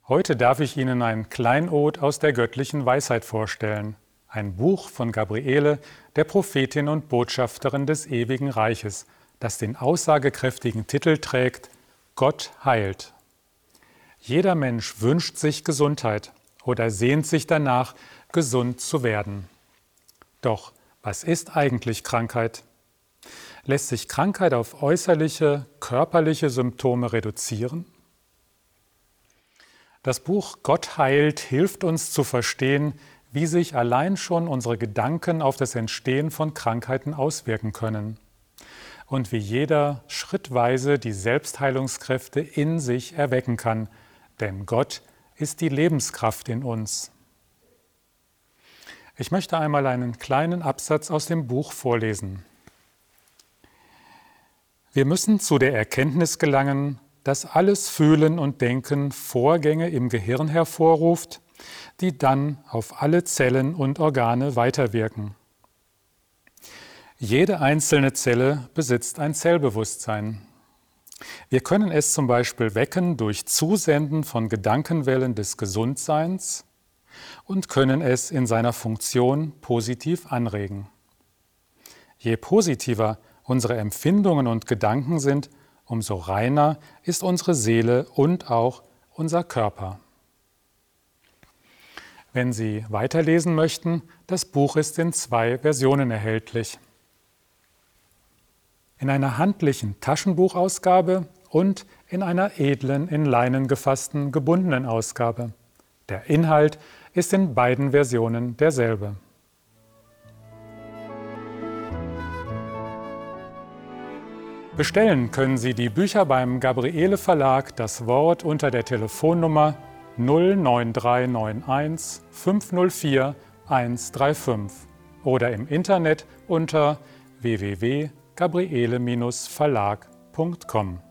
Heute darf ich Ihnen ein Kleinod aus der göttlichen Weisheit vorstellen. Ein Buch von Gabriele, der Prophetin und Botschafterin des ewigen Reiches, das den aussagekräftigen Titel trägt: Gott heilt. Jeder Mensch wünscht sich Gesundheit oder sehnt sich danach, gesund zu werden. Doch was ist eigentlich Krankheit? Lässt sich Krankheit auf äußerliche, körperliche Symptome reduzieren? Das Buch Gott heilt hilft uns zu verstehen, wie sich allein schon unsere Gedanken auf das Entstehen von Krankheiten auswirken können und wie jeder schrittweise die Selbstheilungskräfte in sich erwecken kann, denn Gott ist die Lebenskraft in uns. Ich möchte einmal einen kleinen Absatz aus dem Buch vorlesen. Wir müssen zu der Erkenntnis gelangen, dass alles Fühlen und Denken Vorgänge im Gehirn hervorruft, die dann auf alle Zellen und Organe weiterwirken. Jede einzelne Zelle besitzt ein Zellbewusstsein. Wir können es zum Beispiel wecken durch Zusenden von Gedankenwellen des Gesundseins und können es in seiner Funktion positiv anregen. Je positiver unsere Empfindungen und Gedanken sind, umso reiner ist unsere Seele und auch unser Körper. Wenn Sie weiterlesen möchten, das Buch ist in 2 Versionen erhältlich. In einer handlichen Taschenbuchausgabe und in einer edlen, in Leinen gefassten, gebundenen Ausgabe. Der Inhalt ist in beiden Versionen derselbe. Bestellen können Sie die Bücher beim Gabriele Verlag Das Wort unter der Telefonnummer 09391 504 135 oder im Internet unter www.gabriele-verlag.com.